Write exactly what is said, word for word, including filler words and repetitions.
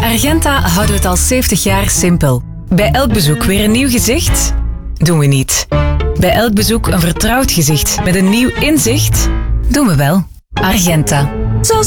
Argenta houden we het al zeventig jaar simpel. Bij elk bezoek weer een nieuw gezicht? Doen we niet. Bij elk bezoek een vertrouwd gezicht met een nieuw inzicht? Doen we wel. Argenta. Zo